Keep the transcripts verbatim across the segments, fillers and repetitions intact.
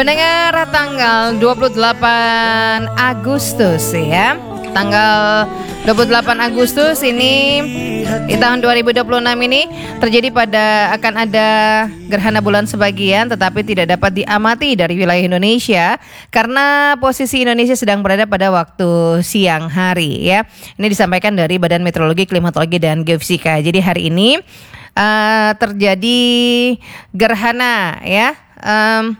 Pendengar, tanggal dua puluh delapan Agustus ya. Tanggal dua puluh delapan Agustus ini di tahun dua ribu dua puluh enam ini terjadi pada akan ada gerhana bulan sebagian, tetapi tidak dapat diamati dari wilayah Indonesia karena posisi Indonesia sedang berada pada waktu siang hari ya. Ini disampaikan dari Badan Meteorologi, Klimatologi dan Geofisika. Jadi hari ini uh, terjadi gerhana ya. Um,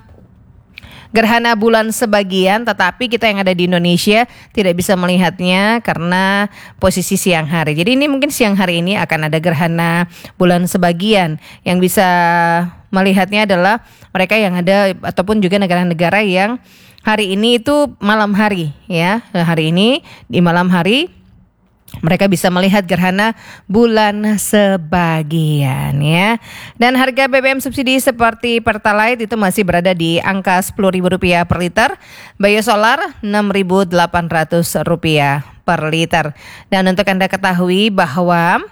Gerhana bulan sebagian, tetapi kita yang ada di Indonesia tidak bisa melihatnya karena posisi siang hari. Jadi ini mungkin siang hari ini akan ada gerhana bulan sebagian. Yang bisa melihatnya adalah mereka yang ada ataupun juga negara-negara yang hari ini itu malam hari ya. Hari ini di malam hari mereka bisa melihat gerhana bulan sebagian ya. Dan harga B B M subsidi seperti Pertalite itu masih berada di angka sepuluh ribu rupiah per liter, Biosolar enam ribu delapan ratus rupiah per liter. Dan untuk Anda ketahui bahwa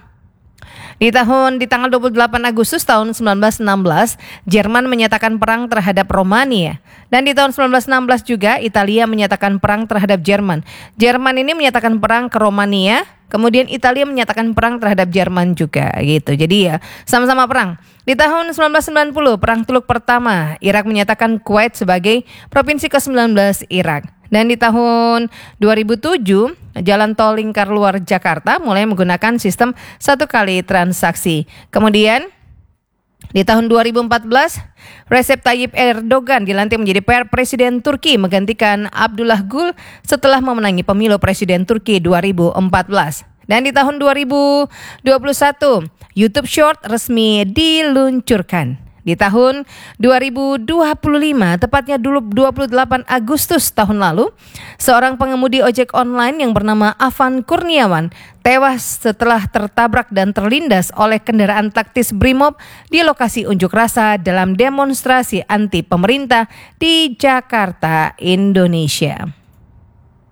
Di tahun di tanggal dua puluh delapan Agustus tahun seribu sembilan ratus enam belas, Jerman menyatakan perang terhadap Romania. Dan di tahun seribu sembilan ratus enam belas juga Italia menyatakan perang terhadap Jerman. Jerman ini menyatakan perang ke Romania, kemudian Italia menyatakan perang terhadap Jerman juga gitu. Jadi ya sama-sama perang. Di tahun seribu sembilan ratus sembilan puluh, perang Teluk pertama, Irak menyatakan Kuwait sebagai provinsi ke sembilan belas Irak. Dan di tahun dua ribu tujuh, jalan tol lingkar luar Jakarta mulai menggunakan sistem satu kali transaksi. Kemudian di tahun dua ribu empat belas, Recep Tayyip Erdogan dilantik menjadi Presiden Turki menggantikan Abdullah Gül setelah memenangi pemilu Presiden Turki dua ribu empat belas. Dan di tahun dua ribu dua puluh satu, YouTube Short resmi diluncurkan. Di tahun dua ribu dua puluh lima, tepatnya dulu dua puluh delapan Agustus tahun lalu, seorang pengemudi ojek online yang bernama Afan Kurniawan tewas setelah tertabrak dan terlindas oleh kendaraan taktis Brimob di lokasi unjuk rasa dalam demonstrasi anti pemerintah di Jakarta, Indonesia.